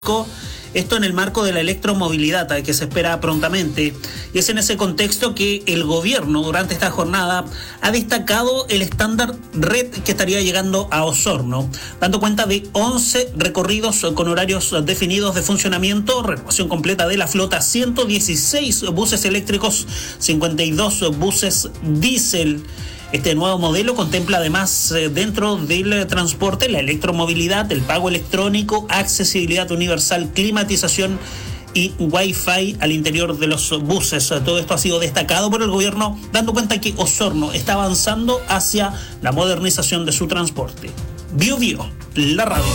Esto en el marco de la electromovilidad que se espera prontamente, y es en ese contexto que el gobierno durante esta jornada ha destacado el estándar red que estaría llegando a Osorno, dando cuenta de 11 recorridos con horarios definidos de funcionamiento, renovación completa de la flota, 116 buses eléctricos, 52 buses diésel. Este nuevo modelo contempla además dentro del transporte la electromovilidad, el pago electrónico, accesibilidad universal, climatización y Wi-Fi al interior de los buses. Todo esto ha sido destacado por el gobierno, dando cuenta que Osorno está avanzando hacia la modernización de su transporte. Bio, la radio.